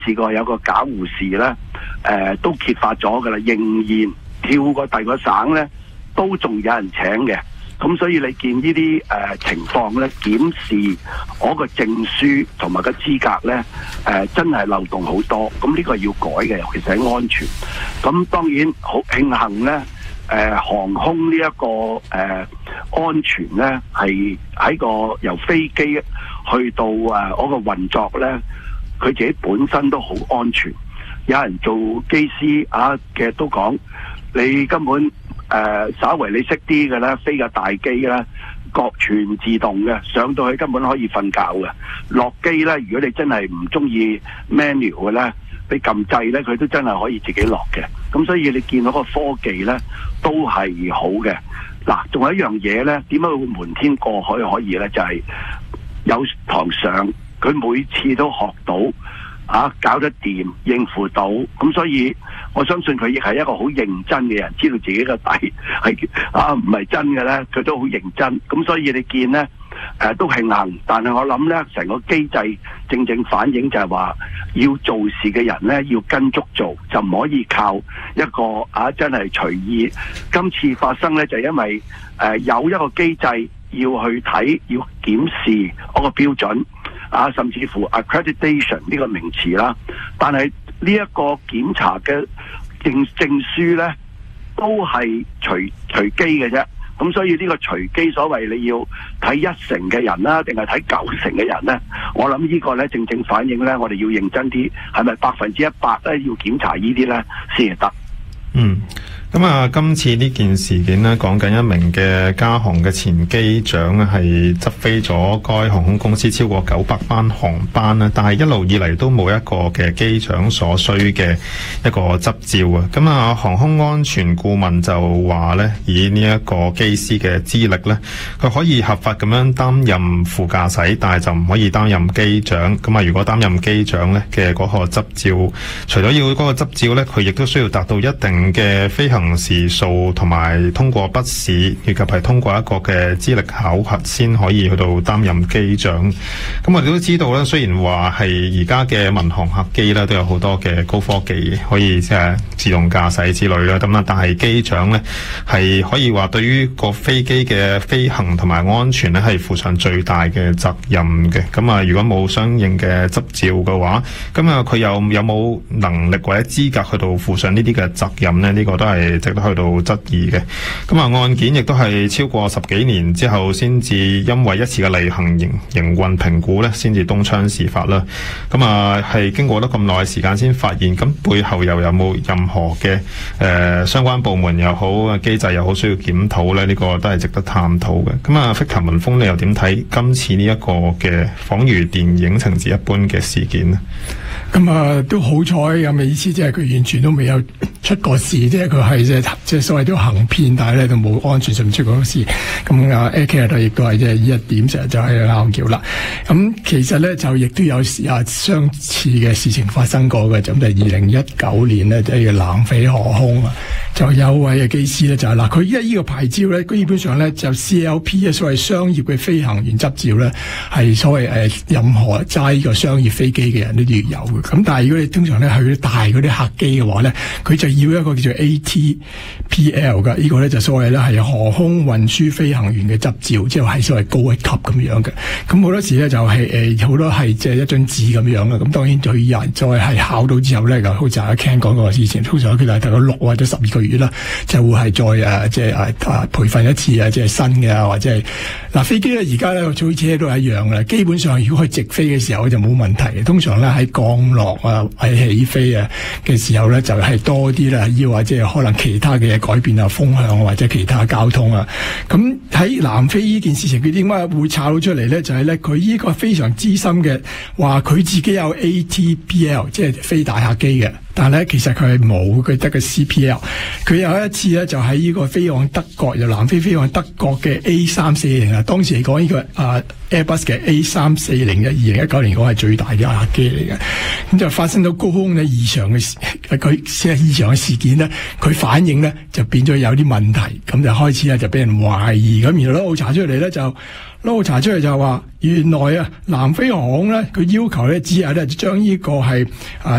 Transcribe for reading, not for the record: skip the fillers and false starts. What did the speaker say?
試過有個假護士咧，都揭發咗㗎啦，仍然跳過第二個省咧，都仲有人請嘅。咁所以你見呢啲情況咧，檢視我個證書同埋個資格咧，真係漏洞好多。咁呢個要改嘅，尤其是喺安全。咁當然好慶幸咧，航空呢一個安全咧，係喺個由飛機去到嗰個運作咧，佢自己本身都好安全。有人做機師嘅都講，你根本稍為你識啲嘅咧，飛架大機咧，全自動嘅，上到去根本可以瞓覺嘅。落機咧，如果你真係唔中意 manual 嘅咧，你撳掣咧，佢都真係可以自己落嘅。咁所以你見到個科技咧，都係好嘅。嗱，仲有一樣嘢咧，點解會瞞天過海可以咧？就係有堂上，佢每次都學到。搞得掂，應付到，咁所以我相信佢亦係一個好認真嘅人，知道自己個底係唔係真嘅咧，佢都好認真。咁所以你見咧，都慶幸，但係我諗咧，成個機制正正反映就係話，要做事嘅人咧要跟足做，就唔可以靠一個真係隨意。今次發生咧就因為有一個機制要去睇，要檢視嗰個標準。甚至乎 accreditation 呢個名詞啦，但係呢一個檢查嘅證書咧，都係隨機嘅啫。咁所以呢個隨機所謂你要睇1成嘅人啦，定係睇9成嘅人咧？我諗呢個咧正正反映咧，我哋要認真啲，係咪100%咧要檢查呢啲咧先係得？ 咁今次呢件事件呢，講緊一名嘅加航嘅前機長係執飛咗該航空公司超過900班航班啦，但係一路以嚟都冇一個嘅機長所需嘅一個執照啊。咁航空安全顧問就話呢，以呢一個機師嘅資歷呢，佢可以合法咁樣擔任副駕駛，但係就唔可以擔任機長。咁如果擔任機長呢嘅嗰個執照，除咗要嗰個執照呢，佢亦都需要達到一定嘅飛行時數同埋通過筆試，以及係通過一個嘅資歷考核先可以去到擔任機長。咁我哋都知道咧，雖然話係而家嘅民航客機咧都有好多嘅高科技可以即係自動駕駛之類啦，咁啦，但係機長咧係可以話對於個飛機嘅飛行同埋安全咧係負上最大嘅責任嘅。咁如果冇相應嘅執照嘅話，咁佢有冇能力或者資格去到負上呢啲嘅責任咧？呢個都係值得去到質疑嘅。咁案件亦都係超過10幾年之後先至因為一次嘅例行營運評估咧，先至東窗事發啦。咁係經過得咁耐嘅時間先發現，咁背後又有冇任何嘅相關部門又好、機制又好需要檢討咧？呢個都係值得探討嘅。咁Victor文峰，你又點睇今次呢一個嘅仿如電影情節一般嘅事件呢？ 咁都好彩咁嘅意思，即係佢完全都未有出過事，即係佢係即係所謂都行騙，但係咧就冇安全上面出過事。咁Air Canada亦都係即係呢一點成日就係拗撬啦。咁其實咧就亦都有相似嘅事情發生過嘅，就係2019年咧，即係南非航空就有位嘅機師咧就係佢依家呢個牌照咧，基本上咧就 CLP 啊，所謂商業嘅飛行員執照咧，係所謂任何揸呢個商業飛機嘅人都要有嘅。咁但係如果你通常咧去大嗰啲客機嘅話咧，佢就要一個叫做 ATPL 嘅，呢個咧就所謂咧係航空運輸飛行員嘅執照，即係所謂高一級咁樣嘅。咁好多時咧就係好多係即係一張紙咁樣啦。咁當然佢人再係考到之後咧，就好似阿 Ken 講過之前，通常佢就係大概6或者12個月啦，就會係再即係培訓一次即係新嘅或者係飛機咧。而家咧做車都係一樣啦。基本上如果佢直飛嘅時候就冇問題。通常咧喺降落喺起飛嘅時候咧就係多啲啦，要或者可能其他嘅改變風向或者其他交通啊。咁喺南非呢件事情，佢點解會炒到出嚟咧？就係咧佢呢個非常資深嘅話，佢自己有 ATPL， 即係飛大客機嘅。但係咧，其實佢係冇，佢得個 CPL。佢有一次咧，就喺呢個飛往德國，由南非飛往德國嘅 A340啊。當時嚟講，呢個Airbus 嘅 A340 2019年講係最大嘅客機嚟嘅。咁就發生到高空嘅異常嘅異常嘅事件咧，佢反應咧就變咗有啲問題，咁就開始咧就俾人懷疑。咁然後攞查出嚟咧查出嚟就話，原來南非航空咧佢要求咧只係咧將呢個係